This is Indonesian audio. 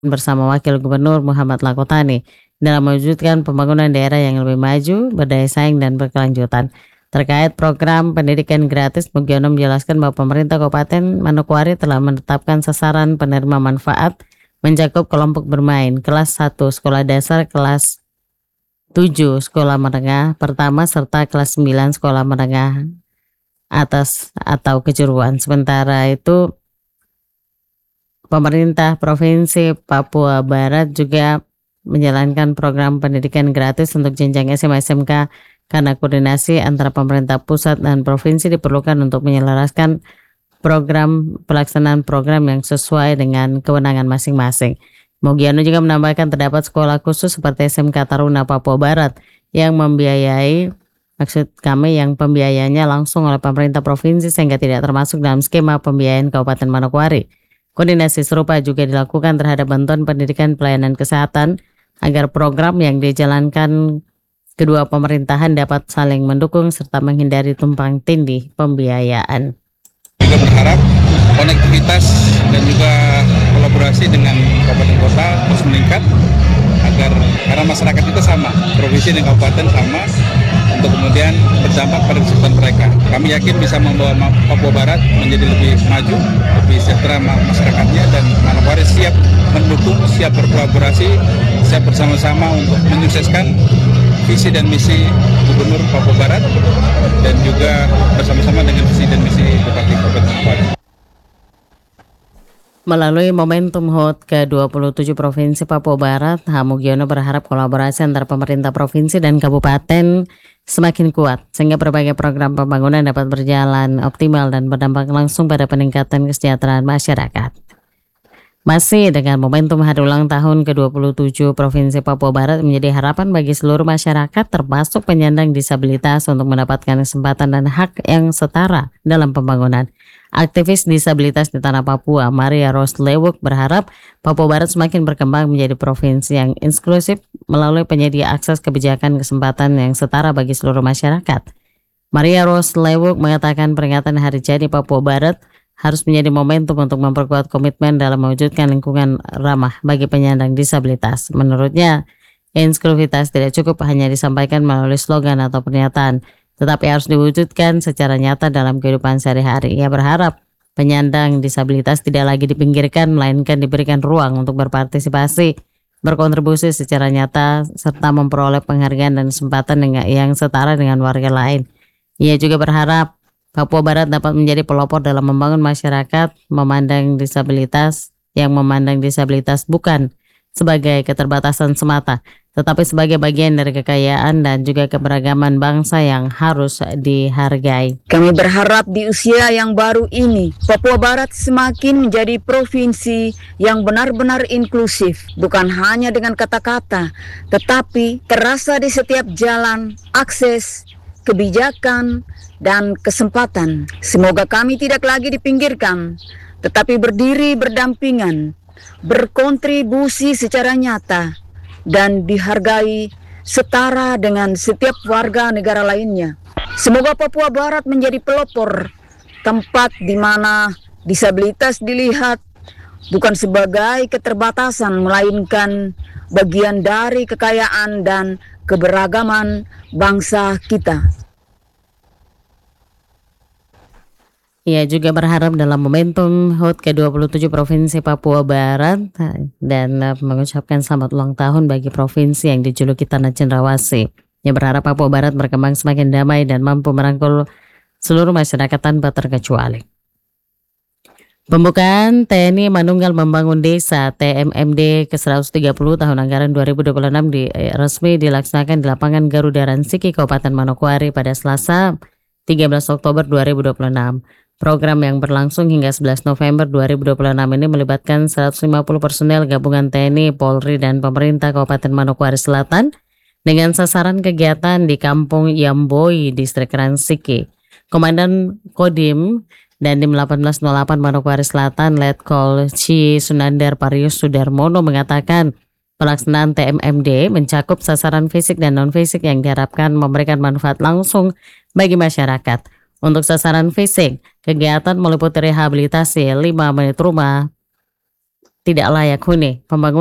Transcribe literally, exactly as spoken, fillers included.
bersama Wakil Gubernur Muhammad Lakotani dalam mewujudkan pembangunan daerah yang lebih maju, berdaya saing dan berkelanjutan. Terkait program pendidikan gratis, Mugiono menjelaskan bahwa pemerintah Kabupaten Manokwari telah menetapkan sasaran penerima manfaat mencakup kelompok bermain kelas satu sekolah dasar, kelas tujuh sekolah menengah pertama serta kelas sembilan sekolah menengah atas atau kejuruan. Sementara itu pemerintah Provinsi Papua Barat juga menjalankan program pendidikan gratis untuk jenjang S M A S M K karena koordinasi antara pemerintah pusat dan provinsi diperlukan untuk menyelaraskan program pelaksanaan program yang sesuai dengan kewenangan masing-masing. Mugiono juga menambahkan terdapat sekolah khusus seperti S M K Taruna Papua Barat yang membiayai maksud kami yang pembiayanya langsung oleh pemerintah provinsi sehingga tidak termasuk dalam skema pembiayaan Kabupaten Manokwari. Koordinasi serupa juga dilakukan terhadap bantuan pendidikan pelayanan kesehatan agar program yang dijalankan kedua pemerintahan dapat saling mendukung serta menghindari tumpang tindih pembiayaan. Juga berharap konektivitas dan juga kolaborasi dengan kabupaten kota terus meningkat agar karena masyarakat itu sama, provinsi dan kabupaten sama, untuk kemudian berdampak pada kesehatan mereka. Kami yakin bisa membawa Papua Barat menjadi lebih maju, lebih sejahtera masyarakatnya, dan Manokwari siap mendukung, siap berkolaborasi, siap bersama-sama untuk menyukseskan visi dan misi Gubernur Papua Barat dan juga bersama-sama dengan visi dan misi Bupati Kabupaten Manokwari. Melalui momentum H U T ke dua puluh tujuh Provinsi Papua Barat, H. Mugiono berharap kolaborasi antara pemerintah provinsi dan kabupaten semakin kuat, sehingga berbagai program pembangunan dapat berjalan optimal dan berdampak langsung pada peningkatan kesejahteraan masyarakat. Masih dengan momentum hari ulang tahun ke dua puluh tujuh Provinsi Papua Barat menjadi harapan bagi seluruh masyarakat termasuk penyandang disabilitas untuk mendapatkan kesempatan dan hak yang setara dalam pembangunan. Aktivis disabilitas di tanah Papua, Maria Rose Lewuk, berharap Papua Barat semakin berkembang menjadi provinsi yang inklusif melalui penyedia akses kebijakan kesempatan yang setara bagi seluruh masyarakat. Maria Rose Lewuk mengatakan peringatan Hari Jadi Papua Barat harus menjadi momentum untuk memperkuat komitmen dalam mewujudkan lingkungan ramah bagi penyandang disabilitas. Menurutnya, inklusivitas tidak cukup hanya disampaikan melalui slogan atau pernyataan, tetapi harus diwujudkan secara nyata dalam kehidupan sehari-hari. Ia berharap penyandang disabilitas tidak lagi dipinggirkan, melainkan diberikan ruang untuk berpartisipasi, berkontribusi secara nyata, serta memperoleh penghargaan dan kesempatan yang setara dengan warga lain. Ia juga berharap Papua Barat dapat menjadi pelopor dalam membangun masyarakat memandang disabilitas yang memandang disabilitas bukan sebagai keterbatasan semata, tetapi sebagai bagian dari kekayaan dan juga keberagaman bangsa yang harus dihargai. Kami berharap di usia yang baru ini, Papua Barat semakin menjadi provinsi yang benar-benar inklusif, bukan hanya dengan kata-kata, tetapi terasa di setiap jalan, akses, kebijakan, dan kesempatan. Semoga kami tidak lagi dipinggirkan, tetapi berdiri berdampingan, berkontribusi secara nyata, dan dihargai setara dengan setiap warga negara lainnya. Semoga Papua Barat menjadi pelopor, tempat di mana disabilitas dilihat bukan sebagai keterbatasan, melainkan bagian dari kekayaan dan keberagaman bangsa kita. Ia juga berharap dalam momentum H U T ke dua puluh tujuh Provinsi Papua Barat dan mengucapkan selamat ulang tahun bagi provinsi yang dijuluki Tanah Cendrawasih. Ia berharap Papua Barat berkembang semakin damai dan mampu merangkul seluruh masyarakat tanpa terkecuali. Pembukaan T N I Manunggal Membangun Desa T M M D ke seratus tiga puluh tahun anggaran dua ribu dua puluh enam di, eh, resmi dilaksanakan di lapangan Garuda Ransiki, Kabupaten Manokwari pada Selasa tiga belas Oktober dua ribu dua puluh enam. Program yang berlangsung hingga sebelas November dua ribu dua puluh enam ini melibatkan seratus lima puluh personel gabungan T N I, Polri, dan pemerintah Kabupaten Manokwari Selatan dengan sasaran kegiatan di Kampung Yamboi, Distrik Ransiki. Komandan Kodim Dandim delapan belas nol delapan Manokwari Selatan, Letkol Ci Sunandar Parius Sudarmono mengatakan pelaksanaan T M M D mencakup sasaran fisik dan non-fisik yang diharapkan memberikan manfaat langsung bagi masyarakat. Untuk sasaran fisik, kegiatan meliputi rehabilitasi lima menit rumah tidak layak huni. Pembangunan